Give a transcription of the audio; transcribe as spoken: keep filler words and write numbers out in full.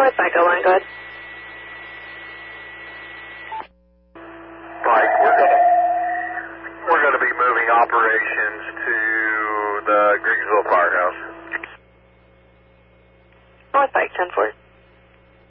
North Pike, go line, go ahead. Pike, we're gonna we're gonna be moving operations to the Griggsville Firehouse. North Pike, ten four.